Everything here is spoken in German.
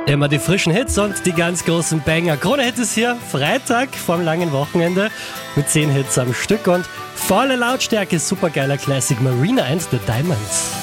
Immer die frischen Hits und die ganz großen Banger. Krone-Hit ist hier, Freitag vorm langen Wochenende mit 10 Hits am Stück und volle Lautstärke, supergeiler Classic Marina and the Diamonds.